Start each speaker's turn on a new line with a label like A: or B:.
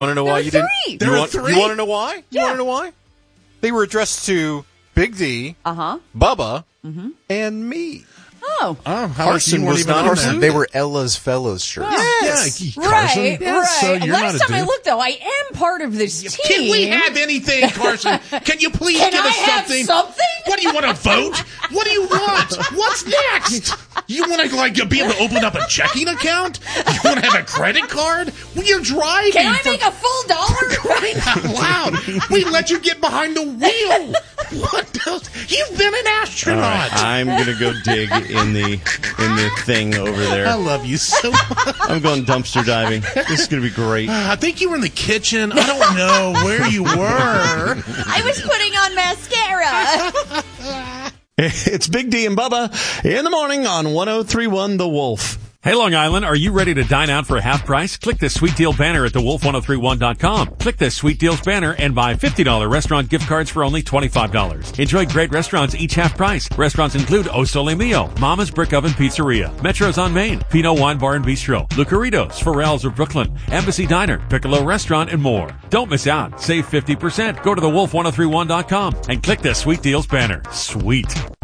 A: Want to know why you didn't?
B: There were
A: You want to know why? You want to know why? They were addressed to Big D, Bubba, and me.
C: Oh.
A: Carson was not
D: Carson. They were Ella's Fellows shirts.
A: Yes.
C: Right.
B: So you're
C: Last
B: not a
C: time I
B: dude.
C: looked, though, I am part of this team.
B: Can we have anything, Carson? Can you please
C: Can
B: give
C: I
B: us
C: have
B: something?
C: something?
B: What do you want to vote? What do you want? What's next? You want to be able to open up a checking account? You want to have a credit card? Well, you're driving.
C: Can I make a full dollar?
B: Crying out loud! We let you get behind the wheel. What else? You've been an astronaut.
E: All right, I'm gonna go dig in the thing over there.
B: I love you so much.
E: I'm going dumpster diving. This is gonna be great.
B: I think you were in the kitchen. I don't know where you were.
C: I was putting on mascara.
E: It's Big D and Bubba in the morning on 103.1 The Wolf.
F: Hey, Long Island, are you ready to dine out for a half price? Click the Sweet Deal banner at thewolf1031.com. Click the Sweet Deals banner and buy $50 restaurant gift cards for only $25. Enjoy great restaurants each half price. Restaurants include O Sole Mio, Mama's Brick Oven Pizzeria, Metro's on Main, Pinot Wine Bar and Bistro, Lucaritos, Pharrell's of Brooklyn, Embassy Diner, Piccolo Restaurant, and more. Don't miss out. Save 50%. Go to thewolf1031.com and click the Sweet Deals banner. Sweet.